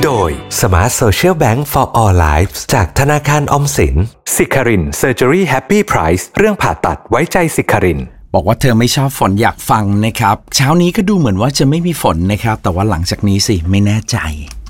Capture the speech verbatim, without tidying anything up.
โดย Smart Social Bank for All Lives จากธนาคารออมสินสิคาริน Surgery Happy Price เรื่องผ่าตัดไว้ใจสิคารินบอกว่าเธอไม่ชอบฝนอยากฟังนะครับเช้านี้ก็ดูเหมือนว่าจะไม่มีฝนนะครับแต่ว่าหลังจากนี้สิไม่แน่ใจ